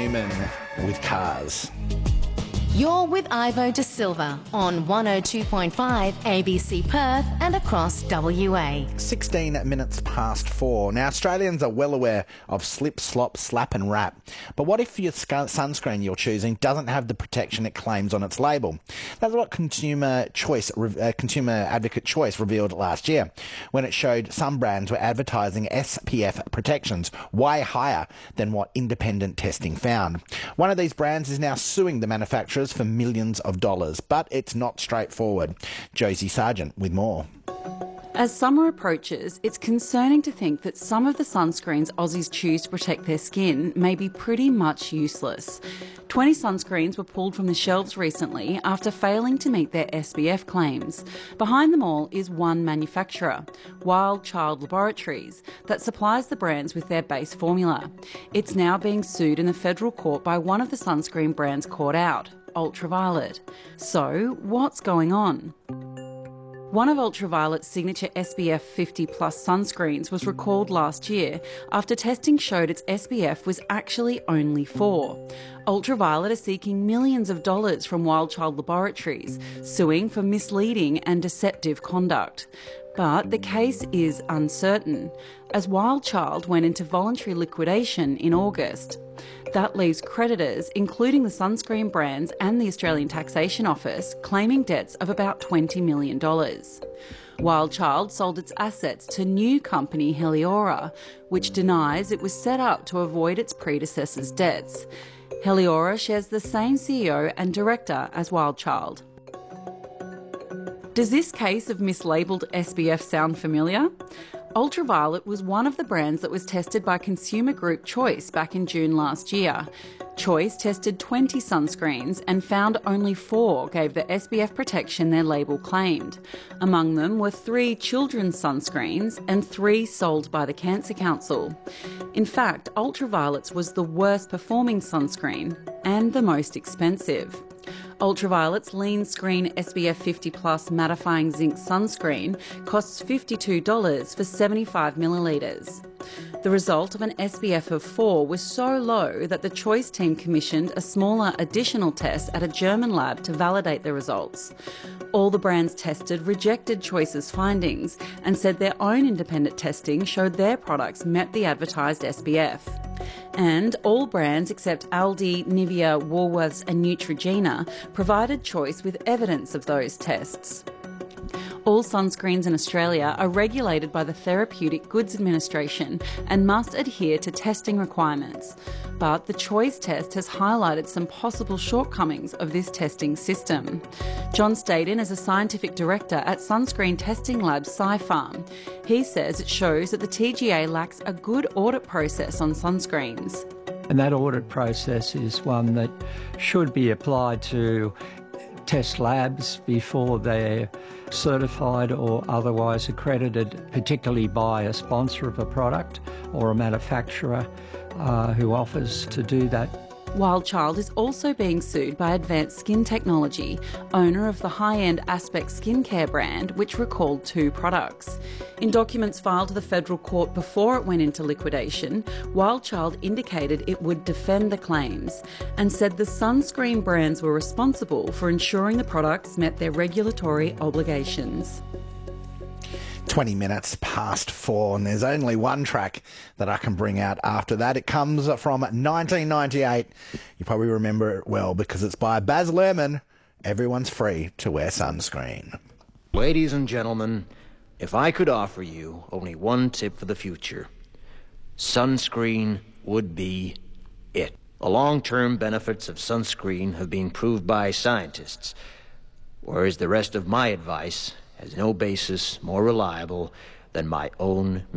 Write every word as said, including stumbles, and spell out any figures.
Newman with Cars. You're with Ivo De Silva on one oh two point five A B C Perth and across W A. sixteen minutes past four. Now, Australians are well aware of slip, slop, slap and wrap. But what if your sunscreen you're choosing doesn't have the protection it claims on its label? That's what Consumer Choice, uh, Consumer Advocate Choice revealed last year, when it showed some brands were advertising S P F protections way higher than what independent testing found. One of these brands is now suing the manufacturers for millions of dollars, but it's not straightforward. Josie Sargent with more. As summer approaches, it's concerning to think that some of the sunscreens Aussies choose to protect their skin may be pretty much useless. twenty sunscreens were pulled from the shelves recently after failing to meet their S P F claims. Behind them all is one manufacturer, Wild Child Laboratories, that supplies the brands with their base formula. It's now being sued in the federal court by one of the sunscreen brands caught out, Ultraviolet. So, what's going on? One of Ultraviolet's signature S P F fifty plus sunscreens was recalled last year after testing showed its S P F was actually only four. Ultraviolet are seeking millions of dollars from Wild Child Laboratories, suing for misleading and deceptive conduct. But the case is uncertain, as Wild Child went into voluntary liquidation in August. That leaves creditors, including the sunscreen brands and the Australian Taxation Office, claiming debts of about twenty million dollars. Wild Child sold its assets to new company Heliora, which denies it was set up to avoid its predecessor's debts. Heliora shares the same C E O and director as Wild Child. Does this case of mislabelled S P F sound familiar? Ultraviolet was one of the brands that was tested by consumer group Choice back in June last year. Choice tested twenty sunscreens and found only four gave the S P F protection their label claimed. Among them were three children's sunscreens and three sold by the Cancer Council. In fact, Ultraviolet's was the worst performing sunscreen and the most expensive. Ultraviolet's Lean Screen S P F fifty plus mattifying zinc sunscreen costs fifty-two dollars for seventy-five millilitres. The result of an S P F of four was so low that the Choice team commissioned a smaller additional test at a German lab to validate the results. All the brands tested rejected Choice's findings and said their own independent testing showed their products met the advertised S P F. And all brands except Aldi, Nivea, Woolworths and Neutrogena provided Choice with evidence of those tests. All sunscreens in Australia are regulated by the Therapeutic Goods Administration and must adhere to testing requirements. But the Choice test has highlighted some possible shortcomings of this testing system. John Staden is a scientific director at sunscreen testing lab Sci-Farm. He says it shows that the T G A lacks a good audit process on sunscreens. And that audit process is one that should be applied to test labs before they're certified or otherwise accredited, particularly by a sponsor of a product or a manufacturer uh, who offers to do that. Wild Child is also being sued by Advanced Skin Technology, owner of the high-end Aspect skincare brand, which recalled two products. In documents filed to the federal court before it went into liquidation, Wild Child indicated it would defend the claims and said the sunscreen brands were responsible for ensuring the products met their regulatory obligations. twenty minutes past four, and there's only one track that I can bring out after that. It comes from nineteen ninety-eight. You probably remember it well because it's by Baz Luhrmann. Everyone's free to wear sunscreen. Ladies and gentlemen, if I could offer you only one tip for the future, sunscreen would be it. The long-term benefits of sunscreen have been proved by scientists, whereas the rest of my advice has no basis more reliable than my own